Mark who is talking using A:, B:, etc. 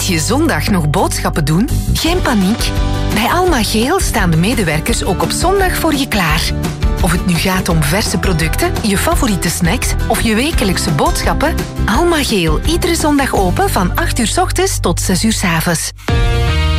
A: Moet je zondag nog boodschappen doen? Geen paniek. Bij Alma Geel staan de medewerkers ook op zondag voor je klaar. Of het nu gaat om verse producten, je favoriete snacks of je wekelijkse boodschappen, Alma Geel iedere zondag open van 8 uur 's ochtends tot 6 uur 's avonds.